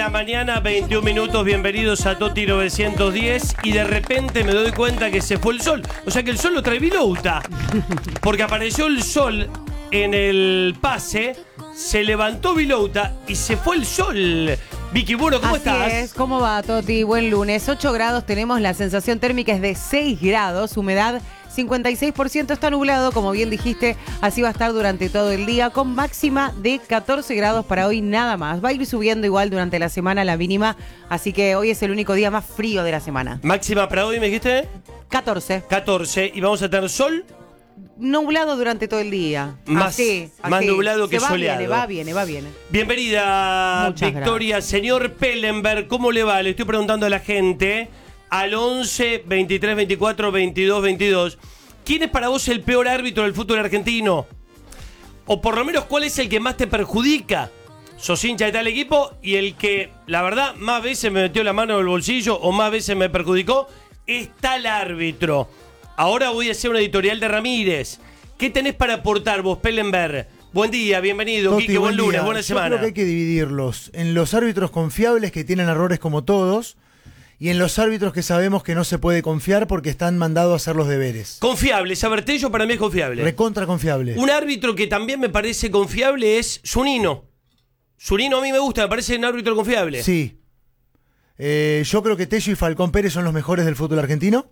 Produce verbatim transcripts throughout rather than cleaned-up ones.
la mañana, veintiún minutos, bienvenidos a Toti novecientos diez. Y de repente me doy cuenta que se fue el sol. O sea que el sol lo trae Vilouta. Porque apareció el sol en el pase, se levantó Vilouta y se fue el sol. Vicky Bueno, ¿cómo Así estás? Es. ¿Cómo va, Toti? Buen lunes. ocho grados tenemos, la sensación térmica es de seis grados, humedad cincuenta y seis por ciento, está nublado, como bien dijiste, así va a estar durante todo el día, con máxima de catorce grados para hoy, nada más. Va a ir subiendo igual durante la semana la mínima, así que hoy es el único día más frío de la semana. Máxima para hoy, ¿me dijiste? catorce. catorce. ¿Y vamos a tener sol? Nublado durante todo el día. Más, así, así. más nublado que Se va, soleado. Viene, va, viene, va, viene. Bienvenida, Muchas Victoria. gracias. Señor Pellenberg, ¿cómo le va? Le estoy preguntando a la gente al once, veintitrés, veinticuatro, veintidós, veintidós. ¿Quién es para vos el peor árbitro del fútbol argentino? O por lo menos, ¿cuál es el que más te perjudica? Sos hincha de tal equipo y el que, la verdad, más veces me metió la mano en el bolsillo o más veces me perjudicó, es tal árbitro. Ahora voy a hacer una editorial de Ramírez. ¿Qué tenés para aportar vos, Pellenberg? Buen día, bienvenido. Toti, Quique, buen, buen lunes, día. buena Yo semana. creo que hay que dividirlos en los árbitros confiables que tienen errores como todos y en los árbitros que sabemos que no se puede confiar porque están mandados a hacer los deberes. Confiable, Sabertello para mí es confiable. Recontra confiable. Un árbitro que también me parece confiable es Zunino. Zunino a mí me gusta, me parece un árbitro confiable. Sí. Eh, yo creo que Tello y Falcón Pérez son los mejores del fútbol argentino.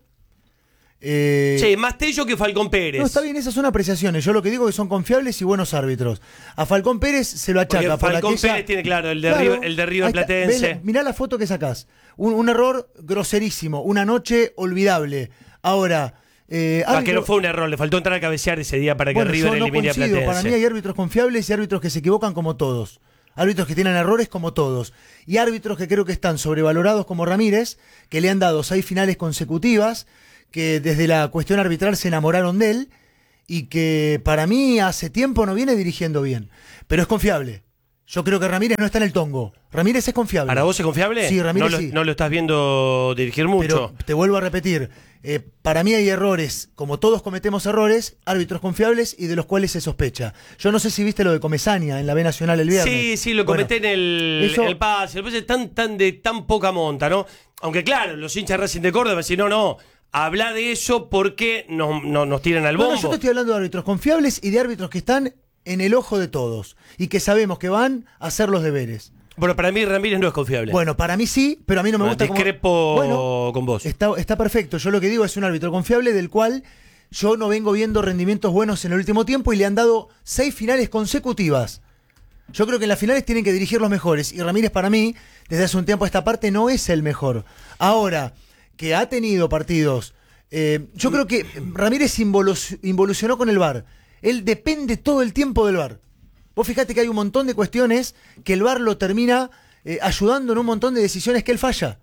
Eh, Sí, más Tello que Falcón Pérez. No, está bien, esas son apreciaciones. Yo lo que digo es que son confiables y buenos árbitros. A Falcón Pérez se lo achaca. Porque por Falcón aquella... Pérez tiene, claro, el de Claro, River, el de River ahí está. Platense. Ve la- Mirá la foto que sacás. Un, un error groserísimo. Una noche olvidable. Ahora... Eh, Ah, que árbitro- no fue un error, le faltó entrar a cabecear ese día para que Bueno, River yo no elimine a coincido. Platense. Para mí hay árbitros confiables y árbitros que se equivocan como todos. Árbitros que tienen errores como todos. Y árbitros que creo que están sobrevalorados como Ramírez, que le han dado seis finales consecutivas, que desde la cuestión arbitral se enamoraron de él y que para mí hace tiempo no viene dirigiendo bien. Pero es confiable. Yo creo que Ramírez no está en el tongo. Ramírez es confiable. ¿Para vos es confiable? Sí, Ramírez no lo, sí. no lo estás viendo dirigir mucho. Pero te vuelvo a repetir, eh, para mí hay errores, como todos cometemos errores, árbitros confiables y de los cuales se sospecha. Yo no sé si viste lo de Comesaña en la B Nacional el viernes. Sí, sí, lo Bueno, comenté en el, eso- el pase. Lo que pasa es tan, tan de tan poca monta, ¿no? Aunque claro, los hinchas Racing de Córdoba dicen, no, no, habla de eso porque no, no, nos tiran al No, bombo. no, yo te estoy hablando de árbitros confiables y de árbitros que están en el ojo de todos y que sabemos que van a hacer los deberes. Bueno, para mí Ramírez no es confiable. Bueno, para mí sí, pero a mí no me Bueno, gusta como- discrepo Bueno, con vos. Está, está perfecto. Yo lo que digo es un árbitro confiable del cual yo no vengo viendo rendimientos buenos en el último tiempo y le han dado seis finales consecutivas. Yo creo que en las finales tienen que dirigir los mejores y Ramírez para mí, desde hace un tiempo a esta parte, no es el mejor. Ahora, que ha tenido partidos, eh, yo creo que Ramírez involu- involucionó con el V A R. Él depende todo el tiempo del V A R. Vos fijate que hay un montón de cuestiones que el V A R lo termina eh, ayudando en un montón de decisiones que él falla.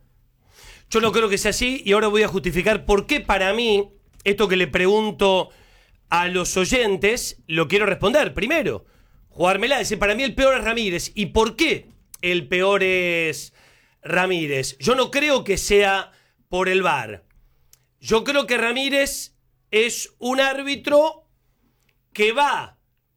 Yo no creo que sea así y ahora voy a justificar por qué para mí, esto que le pregunto a los oyentes, lo quiero responder. Primero, jugármela, decir, para mí el peor es Ramírez. ¿Y por qué el peor es Ramírez? Yo no creo que sea por el V A R. Yo creo que Ramírez es un árbitro que va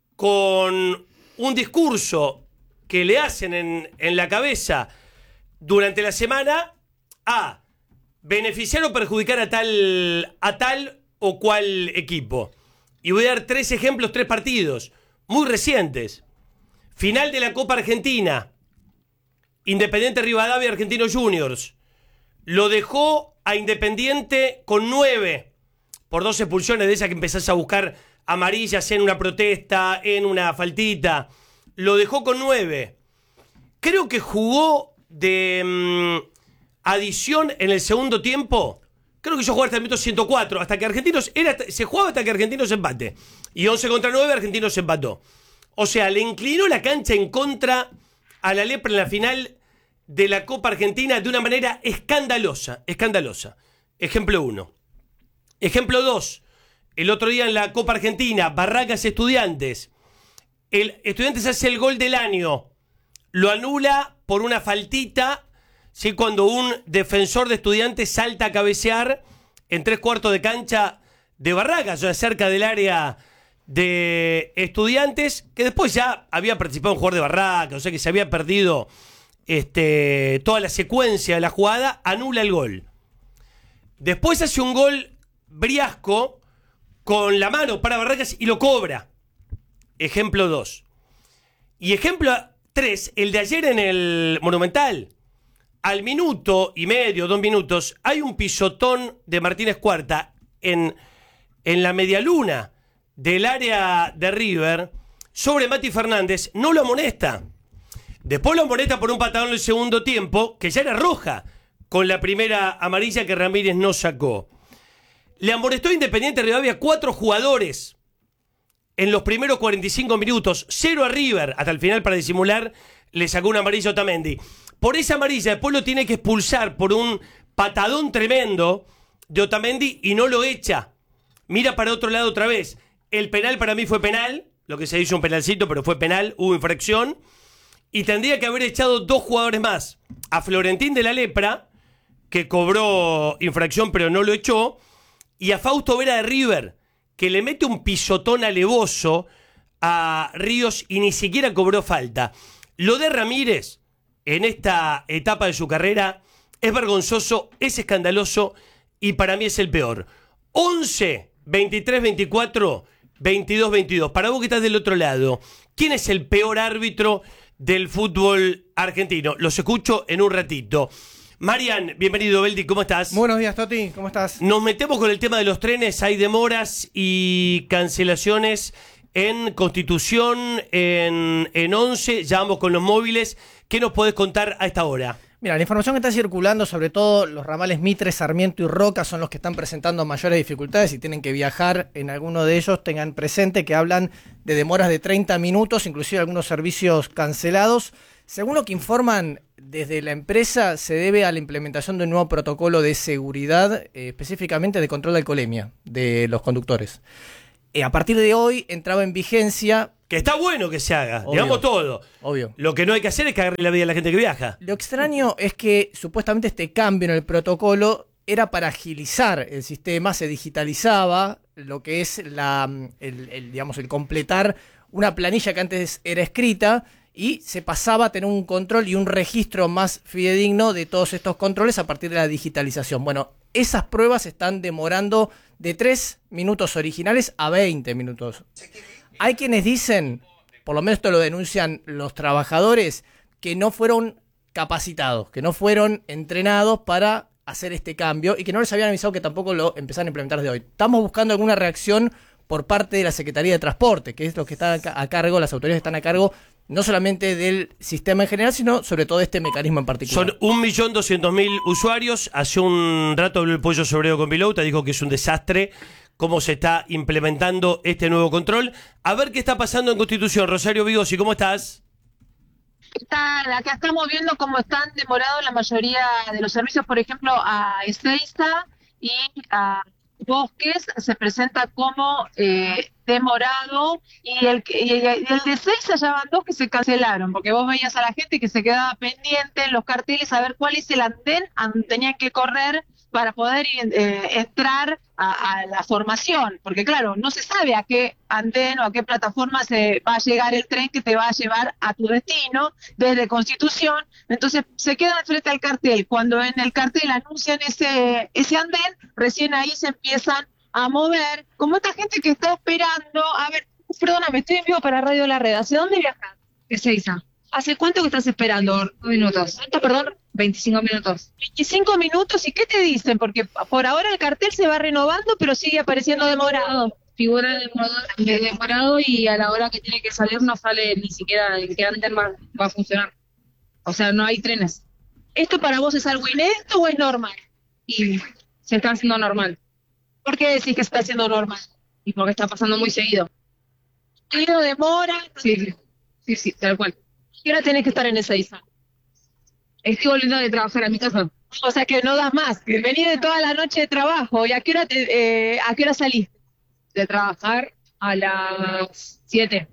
con un discurso que le hacen en, en la cabeza durante la semana a beneficiar o perjudicar a tal, a tal o cual equipo. Y voy a dar tres ejemplos, tres partidos muy recientes. Final de la Copa Argentina, Independiente Rivadavia, Argentinos Juniors. Lo dejó a Independiente con nueve por dos expulsiones de esas que empezás a buscar amarillas en una protesta, en una faltita. Lo dejó con nueve. Creo que jugó de mmm, adición en el segundo tiempo. Creo que yo jugué hasta el minuto ciento cuatro, hasta que Argentinos era, se jugaba hasta que Argentinos empate. Y once contra nueve, Argentinos empató. O sea, le inclinó la cancha en contra a la Lepra en la final de la Copa Argentina de una manera escandalosa, escandalosa. Ejemplo uno. Ejemplo dos. El otro día en la Copa Argentina, Barracas Estudiantes. El Estudiantes hace el gol del año. Lo anula por una faltita, ¿sí? Cuando un defensor de Estudiantes salta a cabecear en tres cuartos de cancha de Barracas, o sea, cerca del área de Estudiantes, que después ya había participado un jugador de Barracas, o sea que se había perdido este, toda la secuencia de la jugada, anula el gol. Después hace un gol Briasco con la mano para Barracas y lo cobra. Ejemplo dos. Y ejemplo tres, el de ayer en el Monumental. Al minuto y medio, dos minutos, hay un pisotón de Martínez Cuarta en, en la medialuna del área de River sobre Mati Fernández. No lo amonesta. Después lo amonesta por un patadón en el segundo tiempo, que ya era roja, con la primera amarilla que Ramírez no sacó. Le amonestó Independiente Rivadavia cuatro jugadores en los primeros cuarenta y cinco minutos. Cero a River. Hasta el final, para disimular, le sacó un amarillo a Otamendi. Por esa amarilla, después lo tiene que expulsar por un patadón tremendo de Otamendi y no lo echa. Mira para otro lado otra vez. El penal para mí fue penal. Lo que se hizo un penalcito, pero fue penal. Hubo infracción. Y tendría que haber echado dos jugadores más. A Florentín de la Lepra, que cobró infracción pero no lo echó. Y a Fausto Vera de River, que le mete un pisotón alevoso a Ríos y ni siquiera cobró falta. Lo de Ramírez en esta etapa de su carrera es vergonzoso, es escandaloso y para mí es el peor. once, veintitrés, veinticuatro, veintidós, veintidós. Para vos que estás del otro lado, ¿quién es el peor árbitro del fútbol argentino? Los escucho en un ratito. Marian, bienvenido, Beldi, ¿cómo estás? Buenos días, Toti, ¿cómo estás? Nos metemos con el tema de los trenes, hay demoras y cancelaciones en Constitución, en, en once, ya vamos con los móviles. ¿Qué nos podés contar a esta hora? Mira, la información que está circulando, sobre todo los ramales Mitre, Sarmiento y Roca, son los que están presentando mayores dificultades y tienen que viajar en alguno de ellos. Tengan presente que hablan de demoras de treinta minutos, inclusive algunos servicios cancelados. Según lo que informan desde la empresa, se debe a la implementación de un nuevo protocolo de seguridad, eh, específicamente de control de alcoholemia de los conductores. Eh, a partir de hoy entraba en vigencia... Que está bueno que se haga, Obvio. digamos todo. Obvio. Lo que no hay que hacer es cagarle la vida a la gente que viaja. Lo extraño es que supuestamente este cambio en el protocolo era para agilizar el sistema, se digitalizaba lo que es la, el, el, digamos, el completar una planilla que antes era escrita y se pasaba a tener un control y un registro más fidedigno de todos estos controles a partir de la digitalización. Bueno, esas pruebas están demorando de tres minutos originales a veinte minutos. Hay quienes dicen, por lo menos esto lo denuncian los trabajadores, que no fueron capacitados, que no fueron entrenados para hacer este cambio y que no les habían avisado que tampoco lo empezaran a implementar desde hoy. Estamos buscando alguna reacción por parte de la Secretaría de Transporte, que es lo que está a cargo, las autoridades están a cargo no solamente del sistema en general, sino sobre todo de este mecanismo en particular. Son un millón doscientos mil usuarios. Hace un rato habló el Pollo Sobrero con Pilota, dijo que es un desastre cómo se está implementando este nuevo control. A ver qué está pasando en Constitución. Rosario Vigosi, ¿cómo estás? ¿Qué tal? Acá estamos viendo cómo están demorados la mayoría de los servicios, por ejemplo, a Ezeiza y a Bosques se presenta como eh, demorado y el, y el, y el de Ezeiza ya van dos que se cancelaron, porque vos veías a la gente que se quedaba pendiente en los carteles a ver cuál es el andén a donde tenían que correr para poder eh, entrar a, a la formación, porque claro, no se sabe a qué andén o a qué plataforma se va a llegar el tren que te va a llevar a tu destino desde Constitución, entonces se quedan frente al cartel, cuando en el cartel anuncian ese, ese andén, recién ahí se empiezan a mover, como esta gente que está esperando, a ver, perdóname, estoy en vivo para Radio La Red, ¿hacia dónde viajas? Ezeiza. ¿Hace cuánto que estás esperando? Dos minutos. ¿Cuánto, perdón? veinticinco minutos. veinticinco minutos, ¿y qué te dicen? Porque por ahora el cartel se va renovando, pero sigue apareciendo demorado. Figura de demorado, de demorado y a la hora que tiene que salir no sale ni siquiera el que antes va, va a funcionar. O sea, no hay trenes. ¿Esto para vos es algo inédito o es normal? Y se está haciendo normal. ¿Por qué decís que se está haciendo normal? Y porque está pasando muy seguido. ¿Tiro demora? Sí, sí, sí, tal cual. ¿Qué hora tenés que estar en Ezeiza? Estoy volviendo de trabajar a mi casa. O sea que no das más, que venís de toda la noche de trabajo. ¿Y a qué hora, te, eh, a qué hora salís? De trabajar a las siete.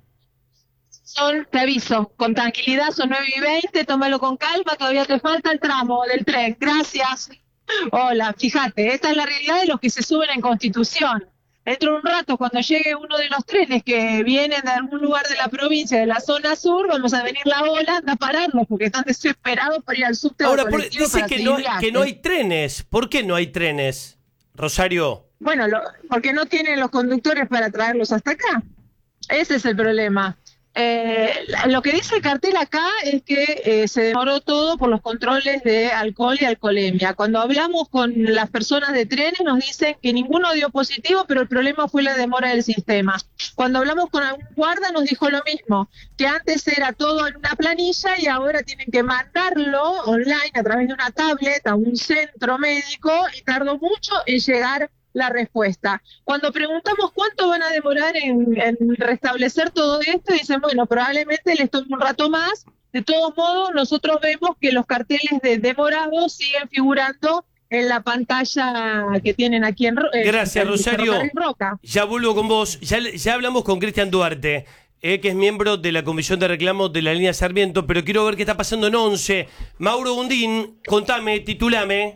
Son, te aviso, con tranquilidad, son nueve y veinte, tómalo con calma, todavía te falta el tramo del tren. Gracias. Hola, fíjate, esta es la realidad de los que se suben en Constitución. Dentro de un rato, cuando llegue uno de los trenes que vienen de algún lugar de la provincia, de la zona sur, vamos a venir la ola, anda a pararlos, porque están desesperados por ir al subte. Ahora, por, dice que no, que no hay trenes. ¿Por qué no hay trenes, Rosario? Bueno, lo, porque no tienen los conductores para traerlos hasta acá. Ese es el problema. Eh, lo que dice el cartel acá es que eh, se demoró todo por los controles de alcohol y alcoholemia. Cuando hablamos con las personas de trenes nos dicen que ninguno dio positivo, pero el problema fue la demora del sistema. Cuando hablamos con algún guarda nos dijo lo mismo, que antes era todo en una planilla y ahora tienen que mandarlo online a través de una tablet a un centro médico y tardó mucho en llegar la respuesta. Cuando preguntamos cuánto van a demorar en, en restablecer todo esto, dicen, bueno, probablemente les tome un rato más. De todos modos, nosotros vemos que los carteles de demorado siguen figurando en la pantalla que tienen aquí en Roca. Gracias, Rosario. Ya vuelvo con vos. Ya, ya hablamos con Cristian Duarte, eh, que es miembro de la Comisión de Reclamos de la Línea Sarmiento, pero quiero ver qué está pasando en once. Mauro Gundín, contame, titulame.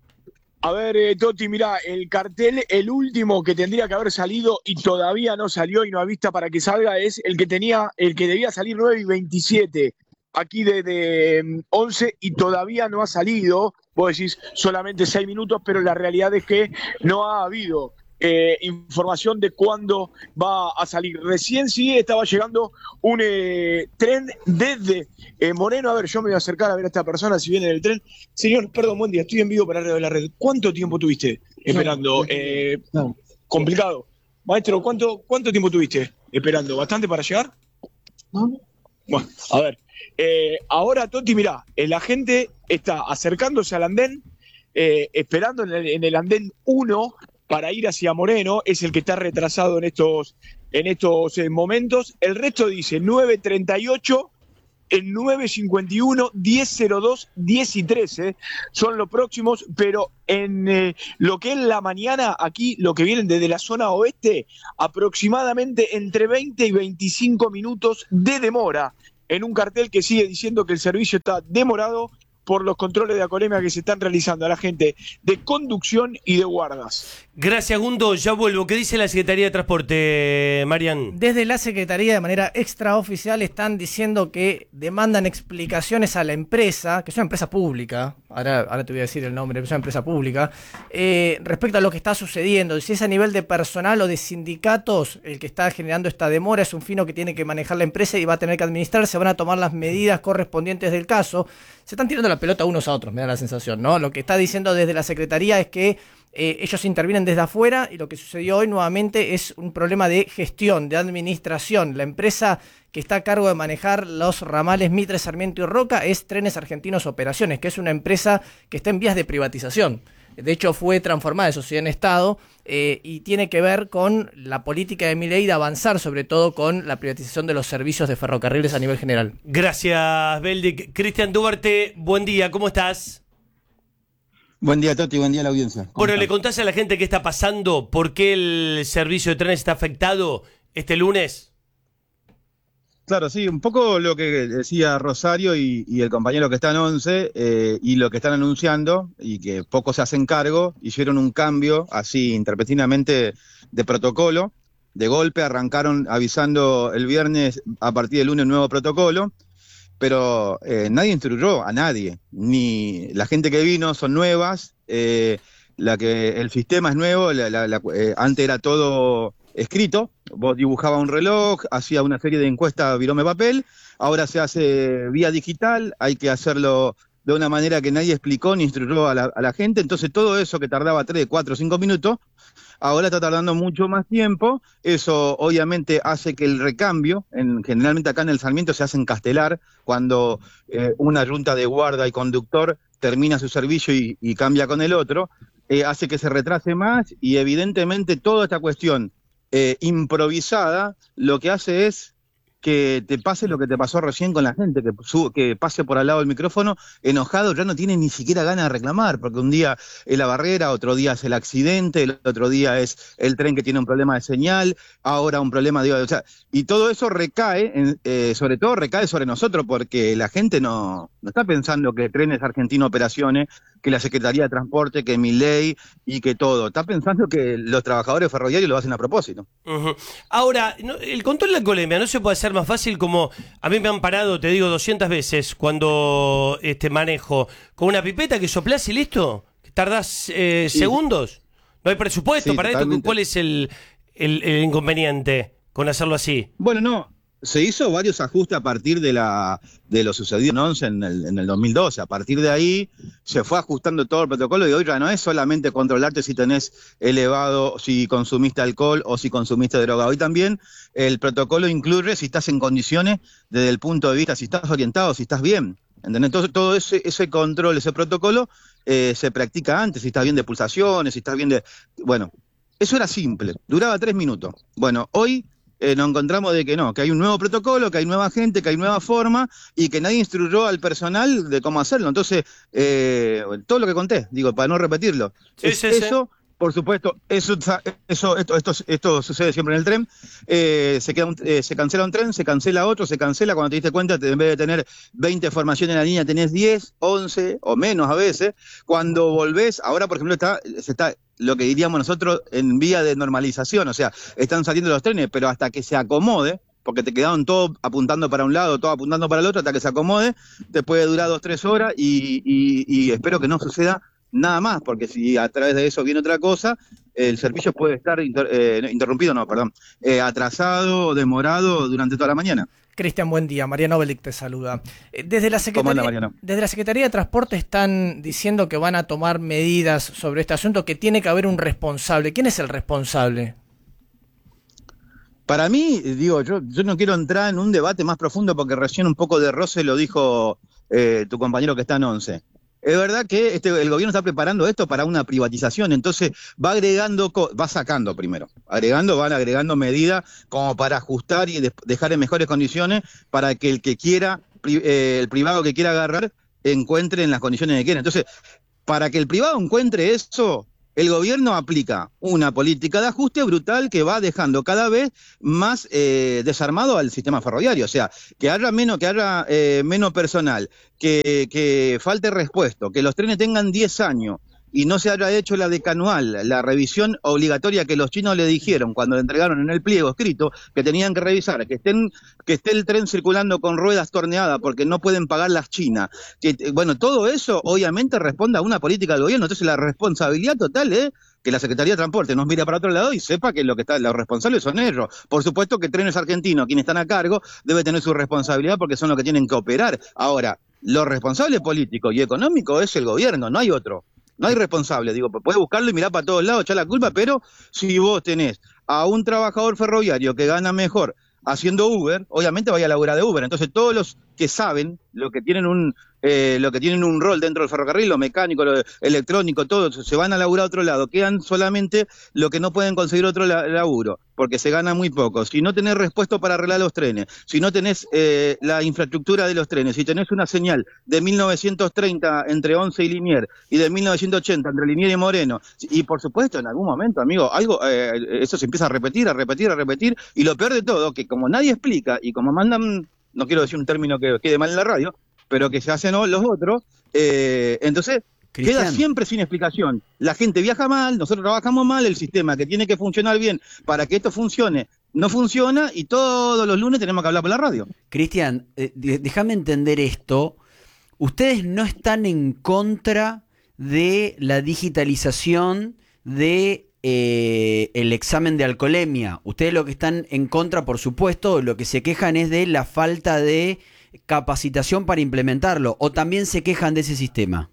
A ver, eh, Toti, mirá, el cartel, el último que tendría que haber salido y todavía no salió y no avista para que salga es el que tenía, el que debía salir nueve y veintisiete, aquí de, de once y todavía no ha salido. Vos decís solamente seis minutos, pero la realidad es que no ha habido eh, información de cuándo va a salir. Recién sí estaba llegando un eh, tren desde eh, Moreno. A ver, yo me voy a acercar a ver a esta persona si viene del tren. Señor, perdón, buen día, estoy en vivo para Radio de la Red. ¿Cuánto tiempo tuviste esperando? Eh, no. Complicado. Maestro, ¿cuánto, ¿cuánto tiempo tuviste esperando? ¿Bastante para llegar? No. Bueno, a ver. Eh, ahora, Toti, mirá, la gente está acercándose al andén, eh, esperando en el, en el andén uno para ir hacia Moreno, es el que está retrasado en estos, en estos eh, momentos. El resto dice nueve treinta y ocho, el nueve cincuenta y uno, diez cero dos, diez y trece, son los próximos, pero en eh, lo que es la mañana, aquí lo que vienen desde la zona oeste, aproximadamente entre veinte y veinticinco minutos de demora, en un cartel que sigue diciendo que el servicio está demorado por los controles de alcoholemia que se están realizando a la gente de conducción y de guardas. Gracias, Gundo. Ya vuelvo. ¿Qué dice la Secretaría de Transporte, Marian? Desde la Secretaría, de manera extraoficial, están diciendo que demandan explicaciones a la empresa, que es una empresa pública, ahora, ahora te voy a decir el nombre, es una empresa pública, eh, respecto a lo que está sucediendo. Si es a nivel de personal o de sindicatos el que está generando esta demora, es un fino que tiene que manejar la empresa y va a tener que administrar, se van a tomar las medidas correspondientes del caso. Se están tirando la pelota unos a otros, me da la sensación, ¿no? Lo que está diciendo desde la Secretaría es que eh, ellos intervienen desde afuera y lo que sucedió hoy nuevamente es un problema de gestión, de administración. La empresa que está a cargo de manejar los ramales Mitre, Sarmiento y Roca es Trenes Argentinos Operaciones, que es una empresa que está en vías de privatización. De hecho, fue transformada de sociedad en Estado eh, y tiene que ver con la política de Milei de avanzar, sobre todo con la privatización de los servicios de ferrocarriles a nivel general. Gracias, Beldic. Cristian Duarte, buen día, ¿cómo estás? Buen día, Toti, buen día a la audiencia. Bueno, están? ¿le contás a la gente qué está pasando? ¿Por qué el servicio de trenes está afectado este lunes? Claro, sí, un poco lo que decía Rosario y, y el compañero que está en once eh, y lo que están anunciando y que poco se hacen cargo, hicieron un cambio así interpetinamente de protocolo, de golpe arrancaron avisando el viernes a partir del lunes un nuevo protocolo, pero eh, nadie instruyó a nadie, ni la gente que vino son nuevas, eh, la que el sistema es nuevo, la, la, la, eh, antes era todo escrito, vos dibujabas un reloj, hacía una serie de encuestas virome papel, ahora se hace vía digital, hay que hacerlo de una manera que nadie explicó ni instruyó a la, a la gente, entonces todo eso que tardaba tres, cuatro, cinco minutos, ahora está tardando mucho más tiempo, eso obviamente hace que el recambio, en, generalmente acá en el Sarmiento se hace en Castelar, cuando eh, una junta de guarda y conductor termina su servicio y, y cambia con el otro, eh, hace que se retrase más y evidentemente toda esta cuestión Eh, improvisada, lo que hace es que te pase lo que te pasó recién con la gente, que, su, que pase por al lado del micrófono enojado, ya no tiene ni siquiera ganas de reclamar, porque un día es la barrera, otro día es el accidente, el otro día es el tren que tiene un problema de señal, ahora un problema de... O sea, y todo eso recae, en, eh, sobre todo recae sobre nosotros, porque la gente no, no está pensando que Trenes Argentinos Operaciones que la Secretaría de Transporte, que Milei y que todo. Está pensando que los trabajadores ferroviarios lo hacen a propósito. Uh-huh. Ahora, no, el control de alcoholemia no se puede hacer más fácil, como a mí me han parado, te digo, doscientas veces cuando este manejo con una pipeta que soplás y listo. ¿Tardás eh, Sí. segundos? ¿No hay presupuesto Sí, para totalmente. esto? ¿Cuál es el, el, el inconveniente con hacerlo así? Bueno, no, se hizo varios ajustes a partir de la de lo sucedido en once en el, en el dos mil doce. A partir de ahí se fue ajustando todo el protocolo y hoy ya no es solamente controlarte si tenés elevado, si consumiste alcohol o si consumiste droga. Hoy también el protocolo incluye si estás en condiciones desde el punto de vista, si estás orientado, si estás bien. ¿Entendés? Entonces todo ese, ese control, ese protocolo eh, se practica antes, si estás bien de pulsaciones, si estás bien de... Bueno, eso era simple, duraba tres minutos. Bueno, hoy... Eh, nos encontramos de que no, que hay un nuevo protocolo, que hay nueva gente, que hay nueva forma y que nadie instruyó al personal de cómo hacerlo. Entonces, eh, todo lo que conté, digo, para no repetirlo. Sí, Es- sí, sí. eso, por supuesto, eso, eso esto, esto, esto sucede siempre en el tren. Eh, se, queda un- eh, se cancela un tren, se cancela otro, se cancela. Cuando te diste cuenta, te- en vez de tener veinte formaciones en la línea, tenés diez, once o menos a veces. Cuando volvés, ahora por ejemplo está, se está lo que diríamos nosotros en vía de normalización, o sea, están saliendo los trenes, pero hasta que se acomode, porque te quedaron todos apuntando para un lado, todos apuntando para el otro, hasta que se acomode, te puede durar dos, tres horas y, y, y espero que no suceda nada más, porque si a través de eso viene otra cosa, el servicio puede estar inter- eh, interrumpido, no, perdón, eh, atrasado, demorado durante toda la mañana. Cristian, buen día. Mariano Belic te saluda. Eh, Desde la, ¿Cómo anda, Secretaría, Mariano? desde la Secretaría de Transporte están diciendo que van a tomar medidas sobre este asunto, que tiene que haber un responsable. ¿Quién es el responsable? Para mí, digo, yo, yo no quiero entrar en un debate más profundo porque recién un poco de roce lo dijo eh, tu compañero que está en once. Es verdad que este, el gobierno está preparando esto para una privatización, entonces va agregando, co- va sacando primero, agregando, van agregando medidas como para ajustar y de- dejar en mejores condiciones para que el que quiera, pri- eh, el privado que quiera agarrar, encuentre en las condiciones que quiera. Entonces, para que el privado encuentre eso, el gobierno aplica una política de ajuste brutal que va dejando cada vez más eh, desarmado al sistema ferroviario. O sea, que haya menos, que haya eh, menos personal, que, que falte repuesto, que los trenes tengan diez años y no se haya hecho la decanual, la revisión obligatoria que los chinos le dijeron cuando le entregaron en el pliego escrito que tenían que revisar, que estén, que esté el tren circulando con ruedas torneadas porque no pueden pagar las chinas. Que, bueno, todo eso obviamente responde a una política del gobierno. Entonces la responsabilidad total es que la Secretaría de Transporte nos mire para otro lado y sepa que lo que está, los responsables son ellos. Por supuesto que Trenes Argentinos, quienes están a cargo, debe tener su responsabilidad porque son los que tienen que operar. Ahora, lo responsable político y económico es el gobierno, no hay otro. No hay responsable, digo, puedes buscarlo y mirar para todos lados, echar la culpa, pero si vos tenés a un trabajador ferroviario que gana mejor haciendo Uber, obviamente vaya a laburar de Uber. Entonces todos los que saben, lo que tienen un eh, lo que tienen un rol dentro del ferrocarril, lo mecánico, lo electrónico, todos se van a laburar a otro lado, quedan solamente lo que no pueden conseguir otro la- laburo, porque se gana muy poco. Si no tenés repuesto para arreglar los trenes, si no tenés eh, la infraestructura de los trenes, si tenés una señal de mil novecientos treinta entre once y Liniers y de mil novecientos ochenta entre Liniers y Moreno, y por supuesto en algún momento, amigo, algo eh, eso se empieza a repetir, a repetir, a repetir, y lo peor de todo, que como nadie explica y como mandan, no quiero decir un término que quede mal en la radio, pero que se hacen los otros, eh, entonces Cristian. queda siempre sin explicación. La gente viaja mal, nosotros trabajamos mal, el sistema que tiene que funcionar bien para que esto funcione no funciona y todos los lunes tenemos que hablar por la radio. Cristian, eh, de- déjame entender esto. Ustedes no están en contra de la digitalización de eh, el examen de alcoholemia. Ustedes lo que están en contra, por supuesto, lo que se quejan es de la falta de capacitación para implementarlo. ¿O también se quejan de ese sistema?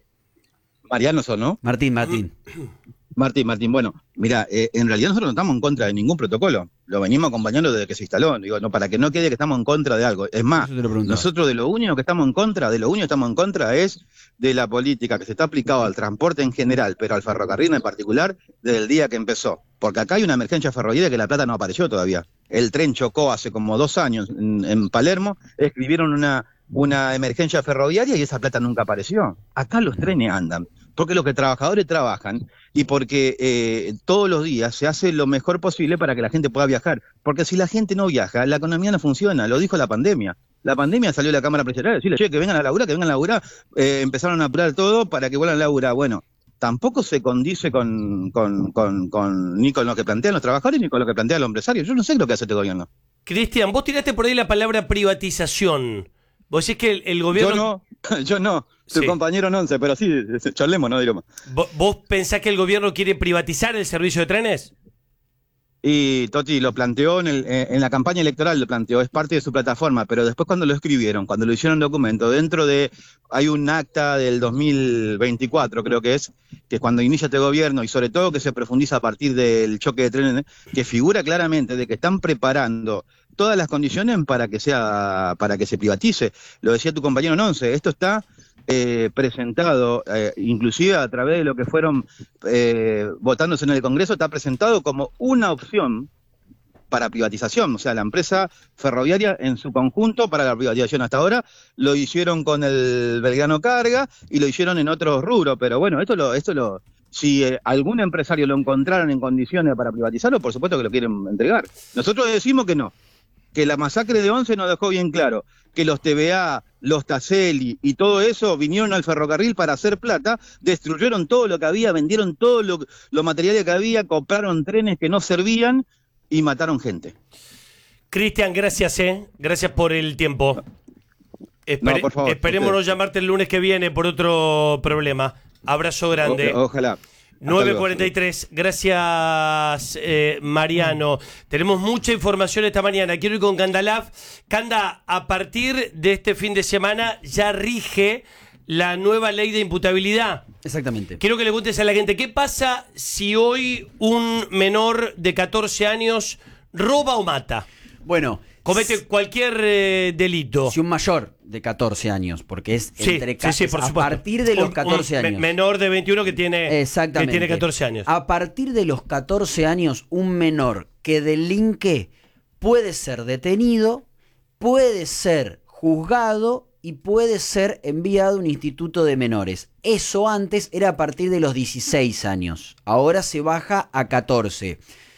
Mariano son, ¿no? Martín, Martín. Martín, Martín, bueno, mira, eh, en realidad nosotros no estamos en contra de ningún protocolo. Lo venimos acompañando desde que se instaló. Digo, no, para que no quede que estamos en contra de algo. Es más, Eso te lo preguntaba. nosotros de lo único que estamos en contra, de lo único que estamos en contra es de la política que se está aplicando al transporte en general, pero al ferrocarril en particular, desde el día que empezó. Porque acá hay una emergencia ferroviaria que La Plata no apareció todavía. El tren chocó hace como dos años en, en Palermo, escribieron una, una emergencia ferroviaria y esa plata nunca apareció. Acá los trenes andan, porque los que trabajadores trabajan y porque eh, todos los días se hace lo mejor posible para que la gente pueda viajar. Porque si la gente no viaja, la economía no funciona, lo dijo la pandemia. la pandemia salió la Cámara Empresarial a decirle, che, que vengan a laburar, que vengan a laburar, eh, empezaron a apurar todo para que vuelvan a laburar. Bueno, tampoco se condice con, con, con, con ni con lo que plantean los trabajadores ni con lo que plantean los empresarios. Yo no sé lo que hace este gobierno. Cristian, vos tiraste por ahí la palabra privatización. Vos decís que el, el gobierno... Yo no, yo no, tu Sí. compañero no sé, pero sí, charlemos, no diremos. ¿Vo- ¿Vos pensás que el gobierno quiere privatizar el servicio de trenes? Y Toti lo planteó en, el, en la campaña electoral, lo planteó, es parte de su plataforma, pero después cuando lo escribieron, cuando lo hicieron documento, dentro de, hay un acta del dos mil veinticuatro creo que es, que es cuando inicia este gobierno y sobre todo que se profundiza a partir del choque de trenes, que figura claramente de que están preparando todas las condiciones para que sea, para que se privatice. Lo decía tu compañero Nonce, esto está eh, presentado, eh, inclusive a través de lo que fueron eh, votándose en el Congreso, está presentado como una opción para privatización, o sea, la empresa ferroviaria en su conjunto para la privatización. Hasta ahora lo hicieron con el Belgrano Carga y lo hicieron en otros rubros, pero bueno, esto lo, esto lo, si eh, algún empresario lo encontraron en condiciones para privatizarlo, por supuesto que lo quieren entregar. Nosotros decimos que no, que la masacre de Once nos dejó bien claro que los T V A, los Taseli y todo eso vinieron al ferrocarril para hacer plata, destruyeron todo lo que había, vendieron todo lo, lo material que había, compraron trenes que no servían y mataron gente. Cristian, gracias, ¿eh? Gracias por el tiempo. Espere- No, por favor, esperemos no ustedes. llamarte el lunes que viene por otro problema. Abrazo grande. O- ojalá. nueve cuarenta y tres, gracias eh, Mariano. Tenemos mucha información esta mañana. Quiero ir con Candalaf. Canda, a partir de este fin de semana ya rige la nueva ley de imputabilidad. Exactamente. Quiero que le cuentes a la gente, ¿qué pasa si hoy un menor de catorce años roba o mata? Bueno, Comete cualquier eh, delito. si un mayor de catorce años, porque es Sí, entre sí, ca- sí, es por a supuesto. partir de los Un- catorce un me- años. menor de veintiuno que tiene, Exactamente. que tiene catorce años. A partir de los catorce años, un menor que delinque puede ser detenido, puede ser juzgado y puede ser enviado a un instituto de menores. Eso antes era a partir de los dieciséis años. Ahora se baja a catorce.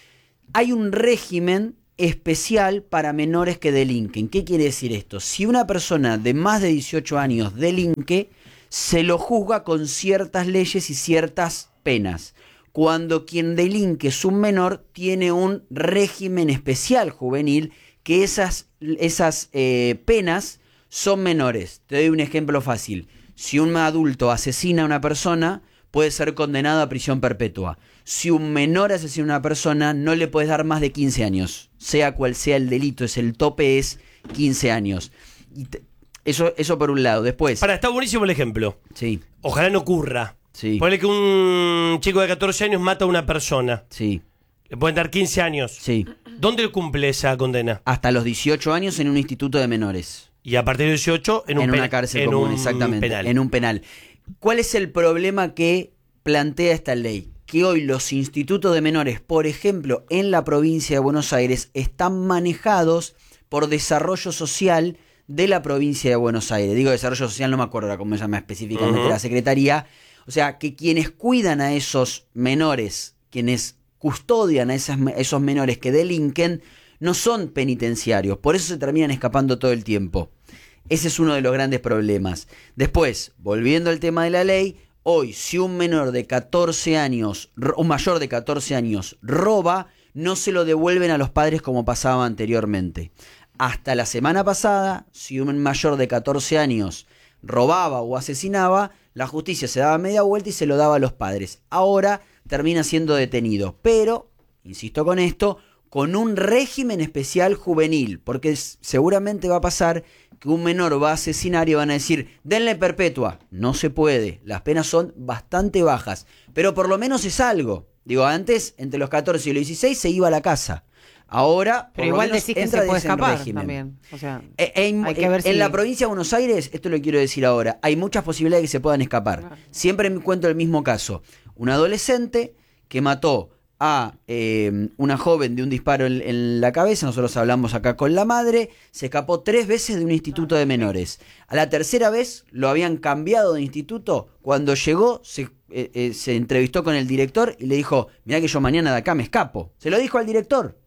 Hay un régimen especial para menores que delinquen. ¿Qué quiere decir esto? Si una persona de más de dieciocho años delinque, se lo juzga con ciertas leyes y ciertas penas. Cuando quien delinque es un menor, tiene un régimen especial juvenil, que esas, esas eh, penas son menores. Te doy un ejemplo fácil. Si un adulto asesina a una persona, puede ser condenado a prisión perpetua. Si un menor asesina a una persona, no le puedes dar más de quince años. Sea cual sea el delito, es el tope es quince años. Y te- eso, eso por un lado. Después... Para, está buenísimo el ejemplo. Sí, Ojalá no ocurra. sí, Ponle que un chico de catorce años mata a una persona. sí, Le pueden dar quince años. sí. ¿Dónde cumple esa condena? Hasta los dieciocho años en un instituto de menores. Y a partir de dieciocho en, un en pe- una cárcel en común, un exactamente. penal. En un penal. ¿Cuál es el problema que plantea esta ley? Que hoy los institutos de menores, por ejemplo, en la provincia de Buenos Aires, están manejados por desarrollo social de la provincia de Buenos Aires. Digo desarrollo social, no me acuerdo ahora cómo se llama específicamente Ujú. la secretaría. O sea, que quienes cuidan a esos menores, quienes custodian a esas, esos menores que delinquen, no son penitenciarios. Por eso se terminan escapando todo el tiempo. Ese es uno de los grandes problemas. Después, volviendo al tema de la ley, hoy si un menor de catorce años, ro- un mayor de catorce años roba, no se lo devuelven a los padres como pasaba anteriormente. Hasta la semana pasada, si un mayor de catorce años robaba o asesinaba, la justicia se daba media vuelta y se lo daba a los padres. Ahora termina siendo detenido, pero, insisto con esto, con un régimen especial juvenil, porque s- seguramente va a pasar que un menor va a asesinar y van a decir, denle perpetua. No se puede, las penas son bastante bajas, pero por lo menos es algo. Digo, antes, entre los catorce y los dieciséis se iba a la casa. Ahora, por Pero lo igual menos decís que entra se puede de ese escapar régimen. también. O sea, Eh, en, hay que ver en si- la provincia de Buenos Aires, esto lo quiero decir ahora, hay muchas posibilidades de que se puedan escapar. Claro. Siempre me cuento el mismo caso. Un adolescente que mató a eh, una joven de un disparo en, en la cabeza, nosotros hablamos acá con la madre, se escapó tres veces de un instituto de menores. A la tercera vez lo habían cambiado de instituto. Cuando llegó, se, eh, eh, se entrevistó con el director y le dijo, mirá que yo mañana de acá me escapo. Se lo dijo al director.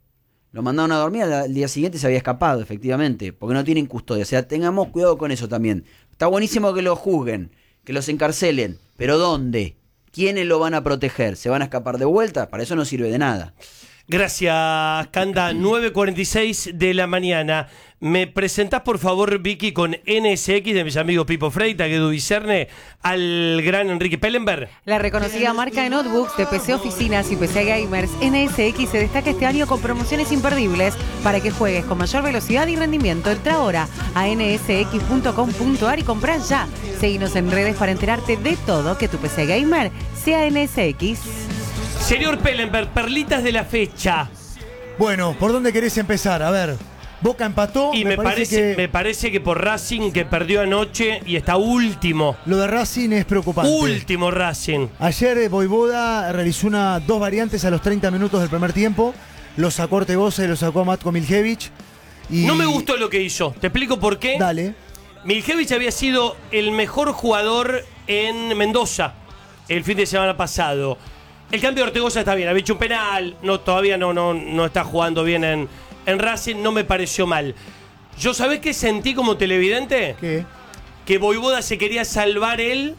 Lo mandaron a dormir, al día siguiente se había escapado, efectivamente, porque no tienen custodia. O sea, tengamos cuidado con eso también. Está buenísimo que lo juzguen, que los encarcelen, pero ¿dónde? ¿Quiénes lo van a proteger? ¿Se van a escapar de vuelta? Para eso no sirve de nada. Gracias, Canda. nueve cuarenta y seis de la mañana. ¿Me presentás, por favor, Vicky, con N S X de mis amigos Pipo Freita, Guedu Vicerne, al gran Enrique Pellenberg? La reconocida marca de notebooks de P C Oficinas y P C Gamers, N S X se destaca este año con promociones imperdibles para que juegues con mayor velocidad y rendimiento. Entra ahora a n s x punto com punto a r y comprá ya. Seguinos en redes para enterarte de todo, que tu P C Gamer sea N S X. Señor Pellenberg, perlitas de la fecha. Bueno, ¿por dónde querés empezar? A ver, Boca empató. Y me, me parece, parece que... me parece que por Racing, que perdió anoche y está último. Lo de Racing es preocupante. Último Racing. Ayer Voivoda realizó una, dos variantes a los treinta minutos del primer tiempo. Lo sacó Ortegoza y lo sacó Matko Miljevic. Y... No me gustó lo que hizo. Te explico por qué. Dale. Miljevic había sido el mejor jugador en Mendoza el fin de semana pasado. El cambio de Ortegoza está bien, había hecho un penal, no, todavía no, no, no está jugando bien en, en Racing, no me pareció mal. ¿Yo sabés qué sentí como televidente? ¿Qué? Que Voivoda se quería salvar él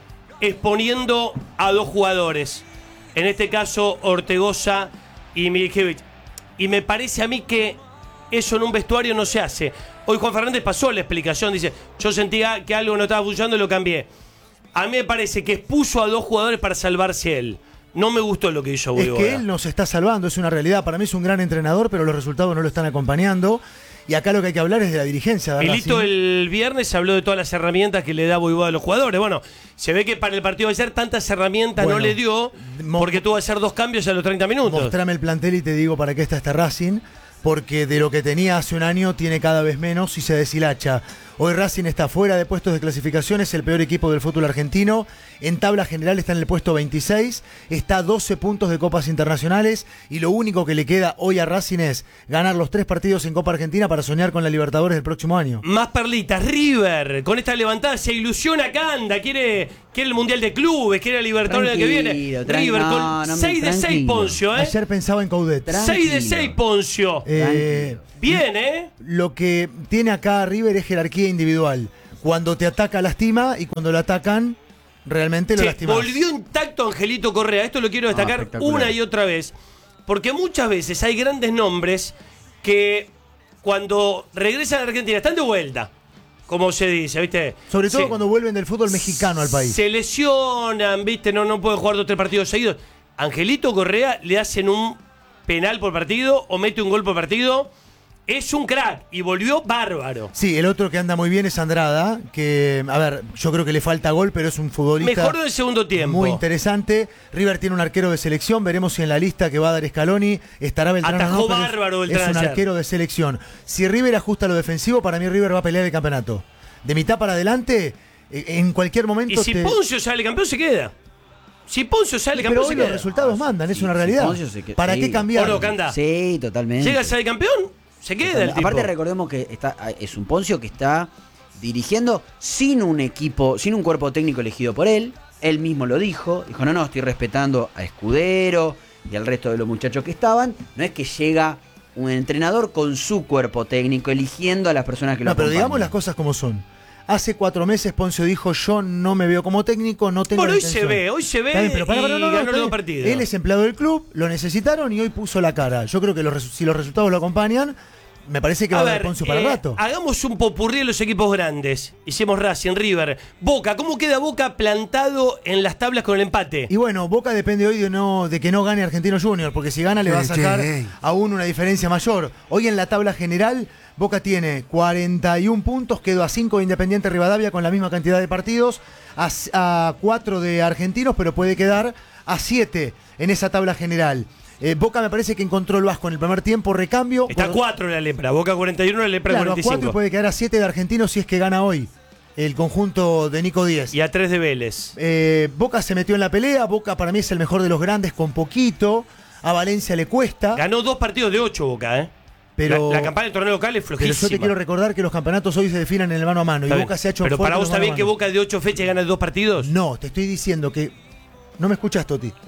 exponiendo a dos jugadores. En este caso, Ortegoza y Miljevic. Y me parece a mí que eso en un vestuario no se hace. Hoy Juan Fernández pasó la explicación, dice, yo sentía que algo no estaba funcionando y lo cambié. A mí me parece que expuso a dos jugadores para salvarse él. No me gustó lo que hizo Voivoda. Es que él nos está salvando, es una realidad. Para mí es un gran entrenador, pero los resultados no lo están acompañando. Y acá lo que hay que hablar es de la dirigencia. Milito el viernes habló de todas las herramientas que le da Voivoda a los jugadores. Bueno, se ve que para el partido de ayer tantas herramientas bueno, no le dio, porque tuvo que hacer dos cambios a los treinta minutos. Mostrame el plantel y te digo para qué está este Racing, porque de lo que tenía hace un año tiene cada vez menos y se deshilacha. Hoy Racing está fuera de puestos de clasificación, es el peor equipo del fútbol argentino. En tabla general está en el puesto veintiséis, está a doce puntos de copas internacionales y lo único que le queda hoy a Racing es ganar los tres partidos en Copa Argentina para soñar con la Libertadores del próximo año. Más perlitas, River, con esta levantada se ilusiona Canda, quiere, quiere el Mundial de Clubes, quiere la Libertadores que viene. River con no, no seis de seis Poncio, ¿eh? Ayer pensaba en Coudet. seis de seis Poncio. Eh, Bien, ¿eh? Lo que tiene acá River es jerarquía individual. Cuando te ataca, lastima, y cuando lo atacan, realmente lo sí, lastimas. Volvió intacto Angelito Correa. Esto lo quiero destacar ah, una y otra vez. Porque muchas veces hay grandes nombres que cuando regresan a Argentina están de vuelta, como se dice, ¿viste? Sobre todo sí. cuando vuelven del fútbol mexicano al país. Se lesionan, ¿viste? No, no pueden jugar dos o tres partidos seguidos. Angelito Correa le hacen un penal por partido o mete un gol por partido. Es un crack y volvió bárbaro. Sí, el otro que anda muy bien es Andrada, que, a ver, yo creo que le falta gol, pero es un futbolista mejor del segundo tiempo. Muy interesante. River tiene un arquero de selección, veremos si en la lista que va a dar Scaloni estará Beltrán. Atajó no, bárbaro es, Beltrán es un ayer. arquero de selección. Si River ajusta lo defensivo, para mí River va a pelear el campeonato. De mitad para adelante, en cualquier momento... Y si te... Poncio sale campeón, se queda. Si Poncio sale campeón, pero hoy se los queda. resultados mandan, es Sí, una realidad. si Poncio se ¿Para sí. qué cambiar? ¿O no, Canda? Sí, totalmente. Llega a ser campeón, se queda el tipo. Aparte recordemos que está, es un Poncio que está dirigiendo sin un equipo, sin un cuerpo técnico elegido por él. Él mismo lo dijo. Dijo, no, no, estoy respetando a Escudero y al resto de los muchachos que estaban. No es que llega un entrenador con su cuerpo técnico eligiendo a las personas que lo No, pero acompañan. digamos las cosas como son. Hace cuatro meses Poncio dijo, yo no me veo como técnico, no tengo Bueno, la hoy intención. se ve, hoy se ve Está bien, pero para, para, y no, no, ganó está los dos bien. partidos. Él es empleado del club, lo necesitaron y hoy puso la cara. Yo creo que los, si los resultados lo acompañan, me parece que va a haber Poncio para eh, rato. Hagamos un popurrí de los equipos grandes. Hicimos Racing, River, Boca. ¿Cómo queda Boca plantado en las tablas con el empate? Y bueno, Boca depende hoy de, no, de que no gane Argentino Junior, porque si gana le va a sacar aún una diferencia mayor. Hoy en la tabla general, Boca tiene cuarenta y un puntos, quedó a cinco de Independiente Rivadavia con la misma cantidad de partidos, a cuatro de Argentinos, pero puede quedar a siete en esa tabla general. Eh, Boca me parece que encontró el Vasco en el primer tiempo, recambio. Está por... cuatro en la lepra, Boca cuarenta y uno, la lepra claro, cuarenta y a cuatro cinco. y puede quedar a siete de Argentinos si es que gana hoy el conjunto de Nico Díez. Y a tres de Vélez. Eh, Boca se metió en la pelea, Boca para mí es el mejor de los grandes con poquito, a Valencia le cuesta. Ganó dos partidos de ocho Boca, ¿eh? Pero, la, la campaña del torneo local es flojísima. Pero yo te quiero recordar que los campeonatos hoy se definen en el mano a mano. Está y bien. Boca se ha hecho Pero fuerte para vos en los está bien mano a que mano. Boca de ocho fechas gana dos partidos. No, te estoy diciendo que... No me escuchás, Toti.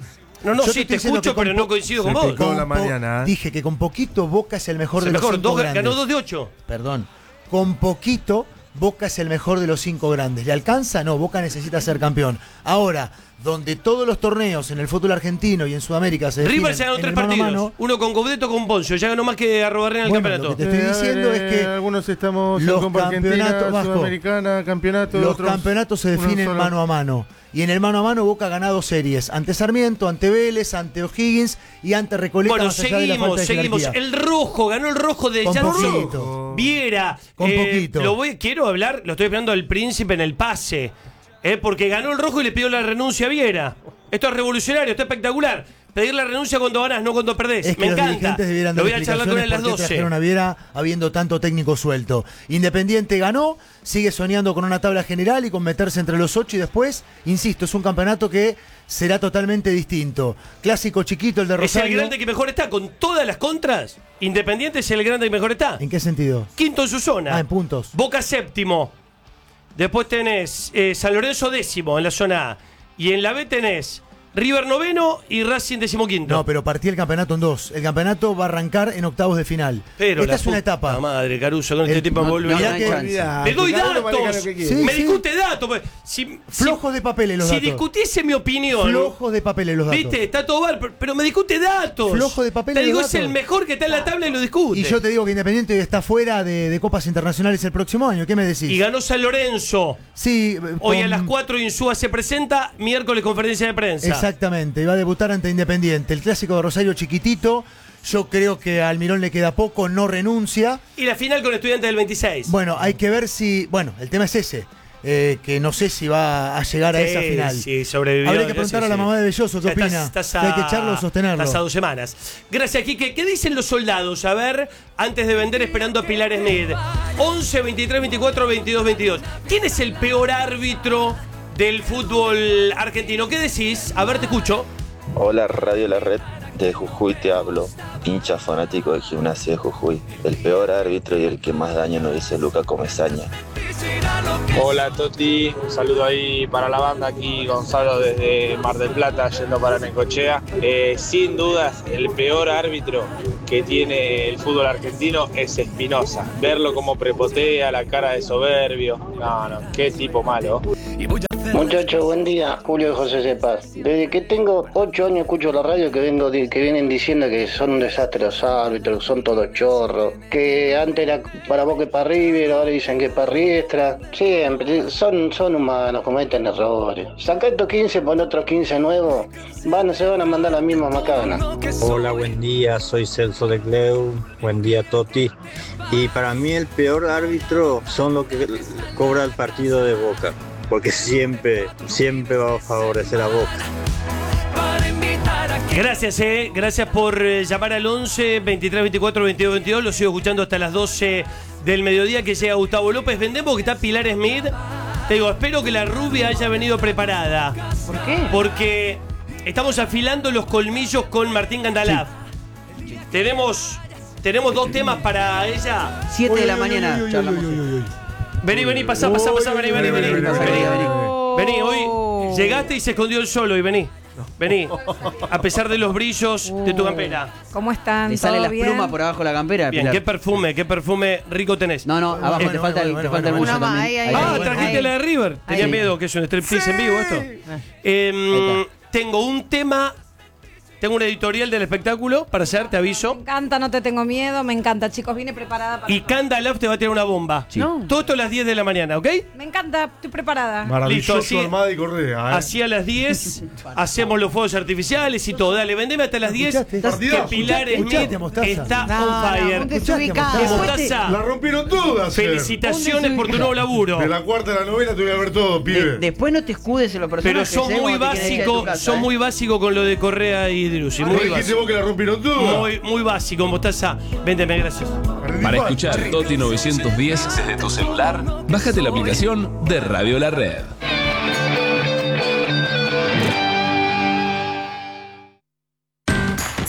No, no, Yo sí, estoy te diciendo escucho, que con pero no po- coincido Se con vos. picó con la po- mañana, ¿eh? Dije que con poquito Boca es el mejor Es de el los mejor, cinco dos, grandes. ganó dos de ocho. Perdón. Con poquito Boca es el mejor de los cinco grandes. ¿Le alcanza? No, Boca necesita ser campeón. Ahora, donde todos los torneos en el fútbol argentino y en Sudamérica se definen River ya ganó en tres el mano a partidos. mano, Uno con Gaudeto, con Poncio. Ya ganó más que Arrobarrena en el Bueno, campeonato. lo que te estoy Eh, a diciendo ver, es que eh, algunos estamos en los Copa Argentina, campeonatos, Vasco, Sudamericana, campeonato. los otros, campeonatos se uno definen solo. mano a mano. Y en el mano a mano Boca ha ganado series. Ante Sarmiento, ante Vélez, ante O'Higgins y ante Recoleta. Bueno, más allá de la seguimos, falta de seguimos. jerarquía. El rojo, ganó el rojo de Con Janssen poquito. Viera. Con Eh, poquito. Lo voy, quiero hablar, lo estoy esperando al príncipe en el pase. Eh, porque ganó el rojo y le pidió la renuncia a Viera. Esto es revolucionario, esto es espectacular. Pedir la renuncia cuando ganás, no cuando perdés. Es que Me los encanta. dirigentes debieran Lo dar voy a charlar con él a las explicaciones por qué doce. trajeron a Viera habiendo tanto técnico suelto. Independiente ganó, sigue soñando con una tabla general y con meterse entre los ocho y después, insisto, es un campeonato que será totalmente distinto. Clásico chiquito el de Es Rosario. el grande que mejor está, con todas las contras. Independiente es el grande que mejor está. ¿En qué sentido? Quinto en su zona. Ah, en puntos. Boca séptimo. Después tenés eh, San Lorenzo décimo en la zona A. Y en la B tenés River noveno y Racing decimoquinto. No, pero partí el campeonato en dos. El campeonato va a arrancar en octavos de final. Pero Esta la es una puta etapa. madre, Caruso, con este El- tipo no, me vuelve no, loco. no hay chance. Le doy Cada uno maneja datos. lo que quiere. Sí, me sí. discute datos. pues, Si, Flojos de papeles los si datos. discutiese mi opinión. Flojos de papeles los datos. Viste, está todo mal, pero- pero me discute datos. Flojo de papeles Te digo, los es datos. el mejor que está en la tabla y lo discute. Y yo te digo que Independiente está fuera de, de copas internacionales el próximo año. ¿Qué me decís? Y ganó San Lorenzo. Sí, Hoy con- a las cuatro Insúa se presenta, miércoles conferencia de prensa. Exactamente, va a debutar ante Independiente. El clásico de Rosario chiquitito. Yo creo que a Almirón le queda poco, no renuncia. Y la final con Estudiantes del veintiséis. Bueno, hay que ver si. Bueno, el tema es ese. eh, que no sé si va a llegar a Sí, esa final. sí, sobrevivió. Habría que preguntar sí, a la sí. mamá de Belloso qué Ya estás- opina. estás Si hay que echarlo o sostenerlo. Estás a dos semanas. Gracias, Quique. ¿Qué dicen los soldados? A ver, antes de vender esperando a Pilar Smith. once, veintitrés, veinticuatro, veintidós, veintidós. ¿Quién es el peor árbitro del fútbol argentino? ¿Qué decís? A ver, te escucho. Hola, Radio La Red, de Jujuy te hablo, hincha fanático de Gimnasia de Jujuy. El peor árbitro y el que más daño nos hizo Luca Comesaña. Hola Toti, un saludo ahí para la banda, aquí Gonzalo desde Mar del Plata, yendo para Necochea. Eh, sin dudas, el peor árbitro que tiene el fútbol argentino es Espinosa. Verlo como prepotea, la cara de soberbio, no, no, qué tipo malo. Muchachos, buen día. Julio de José Cepaz. Desde que tengo ocho años escucho la radio que vengo di- que vienen diciendo que son un desastre los árbitros, son todos chorros, que antes era para Boca y para River, ahora dicen que para Riestra. Siempre, son, son humanos, cometen errores. Saca estos quince, pon otros quince nuevos, van, se van a mandar la misma macana. Hola, buen día, soy Celso de Cleu, buen día Toti. Y para mí el peor árbitro son los que cobra el partido de Boca, porque siempre, siempre va a favorecer a Boca. Gracias, eh. Gracias por eh, llamar al once, veintitrés, veinticuatro, veintidós, veintidós. Lo sigo escuchando hasta las doce del mediodía que llega Gustavo López. Vendemos que está Pilar Smith. Te digo, espero que la rubia haya venido preparada. ¿Por qué? Porque estamos afilando los colmillos con Martín Gandalaf. Tenemos, tenemos dos temas para ella. siete de la mañana charlamos. Vení, vení, pasá, pasá, pasá, vení, vení, vení. Vení, vení, hoy llegaste y se escondió el solo y vení. Vení, a pesar de los brillos de tu campera. ¿Cómo están? Le salen ¿Todo las bien? plumas por abajo de la campera. Bien, Pilar. qué perfume, qué perfume rico tenés. No, no, abajo Eh, te falta el, te falta el buzo Una más, también. ahí, ahí, Ah, ahí. trajiste ahí. la de River. Tenía Ahí. miedo que es un striptease en vivo esto. Eh, tengo un tema, tengo un editorial del espectáculo para hacer, te aviso. Me encanta, no te tengo miedo, me encanta, chicos, vine preparada para... Y Candalaf te va a tirar una bomba. No. Todo esto a las diez de la mañana, ¿ok? Me encanta, estoy preparada. Maravilloso Listo, así- Almada y Correa. ¿eh? Así a las diez hacemos los fuegos artificiales y todo. Dale, vendeme hasta las diez. Escuchaste, Que partidazo, Pilar escuchaste, Smith Mostaza. está No, on no, fire. un desubicado. Mostaza, La rompieron todas. eh. felicitaciones por tu nuevo laburo. De la cuarta a la novena te voy a ver todo, De- pibe. después no te escudes en los Pero personajes. son ¿eh? muy Cuando te quieres ir de tu básicos, casa, son ¿eh? muy básicos con lo de Correa y Driussi. ¿No Muy dijiste básico. vos que la rompieron todas? Muy, muy básico, Mostaza. Véndeme, gracias. Para escuchar Toti novecientos diez desde tu celular, bájate la aplicación de Radio La Red.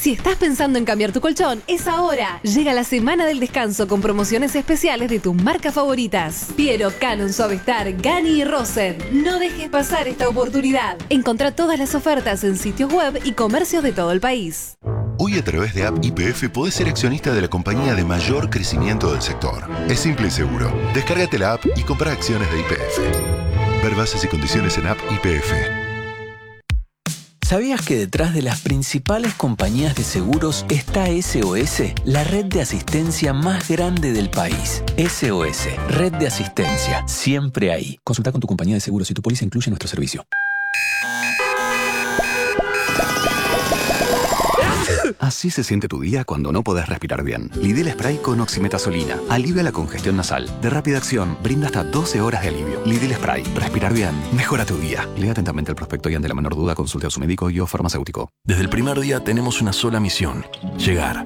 Si estás pensando en cambiar tu colchón, es ahora. Llega la semana del descanso con promociones especiales de tus marcas favoritas. Piero, Canon, Suavestar, Gani y Rosen. No dejes pasar esta oportunidad. Encontrá todas las ofertas en sitios web y comercios de todo el país. Hoy a través de App Y P F podés ser accionista de la compañía de mayor crecimiento del sector. Es simple y seguro. Descárgate la app y compra acciones de Y P F. Ver bases y condiciones en App Y P F. ¿Sabías que detrás de las principales compañías de seguros está S O S, la red de asistencia más grande del país? S O S, red de asistencia, siempre ahí. Consulta con tu compañía de seguros si tu póliza incluye nuestro servicio. Así se siente tu día cuando no podés respirar bien. Lidl Spray con oximetazolina. Alivia la congestión nasal. De rápida acción, brinda hasta doce horas de alivio. Lidl Spray. Respirar bien. Mejora tu día. Lea atentamente el prospecto y ante la menor duda consulte a su médico y o farmacéutico. Desde el primer día tenemos una sola misión. Llegar.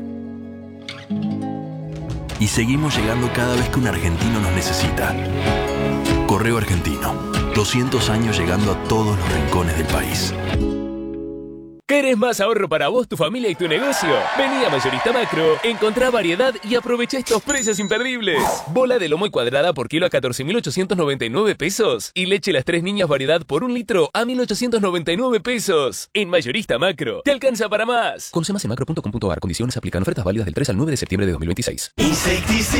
Y seguimos llegando cada vez que un argentino nos necesita. Correo Argentino. doscientos años llegando a todos los rincones del país. ¿Querés más ahorro para vos, tu familia y tu negocio? Vení a Mayorista Macro, encontrá variedad y aprovecha estos precios imperdibles. Bola de lomo y cuadrada por kilo a catorce mil ochocientos noventa y nueve pesos. Y leche Las Tres Niñas variedad por un litro a mil ochocientos noventa y nueve pesos. En Mayorista Macro, te alcanza para más. Conoce más en macro punto com punto a r. Condiciones aplican. Ofertas válidas del tres al nueve de septiembre de dos mil veintiséis. Insecticida.